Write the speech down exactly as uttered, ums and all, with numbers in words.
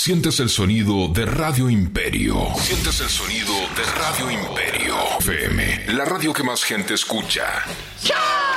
Sientes el sonido de Radio Imperio. Sientes el sonido de Radio Imperio. F M, la radio que más gente escucha. ¡Ya!